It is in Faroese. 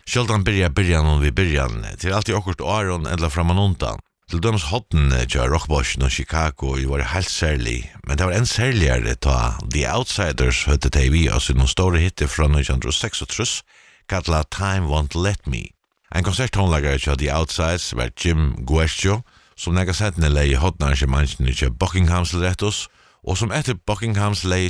Skjoldan byrjan vi byrjan, til alltid akkurat åren eller framan undan. Til dømes hotten til Rockboshen og Chicago var helt særlig, men det var en særligere ta The Outsiders høtte til vi av sin store hitte fra 1936, kallet Time Won't Let Me. En konserthåndlagare til The Outsiders var Jim Guercio, som nega sendte leie hotnarrangementene til Buckingham's Rettos, og som etter Buckingham's leie